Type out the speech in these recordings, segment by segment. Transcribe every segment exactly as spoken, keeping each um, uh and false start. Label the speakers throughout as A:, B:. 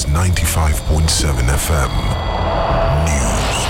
A: is ninety-five point seven F M. News.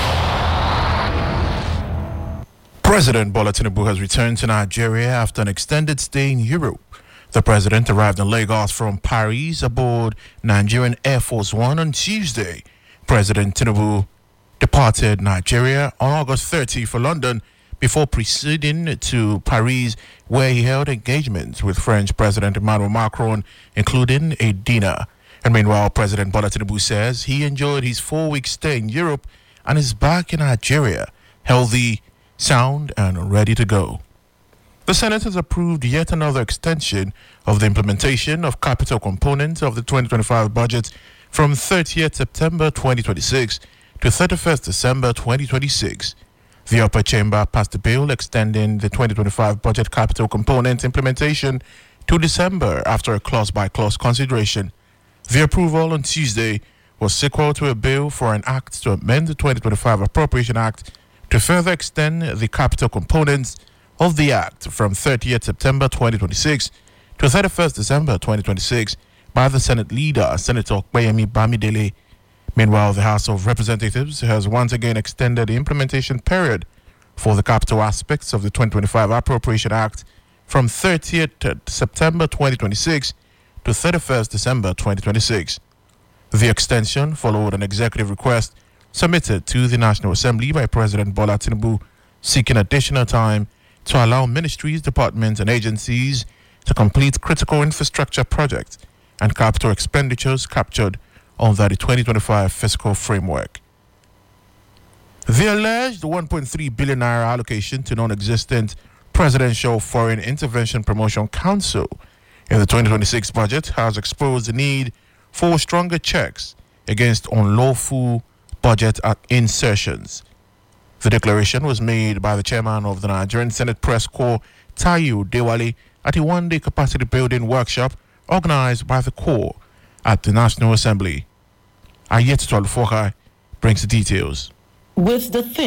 B: President Bola Tinubu has returned to Nigeria after an extended stay in Europe. The president arrived in Lagos from Paris aboard Nigerian Air Force One on Tuesday. President Tinubu departed Nigeria on August thirtieth for London before proceeding to Paris, where he held engagements with French President Emmanuel Macron, including a dinner. And meanwhile, President Bola Tinubu says he enjoyed his four-week stay in Europe and is back in Nigeria, healthy, sound, and ready to go. The Senate has approved yet another extension of the implementation of capital components of the twenty twenty-five budget from thirtieth September twenty twenty-six to thirty-first December twenty twenty-six. The upper chamber passed a bill extending the twenty twenty-five budget capital component implementation to December after a clause-by-clause consideration. The approval on Tuesday was sequel to a bill for an act to amend the twenty twenty-five Appropriation Act to further extend the capital components of the Act from thirtieth September twenty twenty-six to thirty-first December twenty twenty-six by the Senate leader, Senator Kweyemi Bamidele. Meanwhile, the House of Representatives has once again extended the implementation period for the capital aspects of the twenty twenty-five Appropriation Act from thirtieth September twenty twenty-six to thirty-first December twenty twenty-six. The extension followed an executive request submitted to the National Assembly by President Bola Tinubu seeking additional time to allow ministries, departments, and agencies to complete critical infrastructure projects and capital expenditures captured under the twenty twenty-five fiscal framework. The alleged one point three billion naira allocation to non-existent Presidential Foreign Intervention Promotion Council in the twenty twenty-six budget has exposed the need for stronger checks against unlawful budget insertions. The declaration was made by the chairman of the Nigerian Senate Press Corps, Tayo Dewale, at a one-day capacity building workshop organized by the Corps at the National Assembly. Ayet Tolfokai brings the details.
C: With the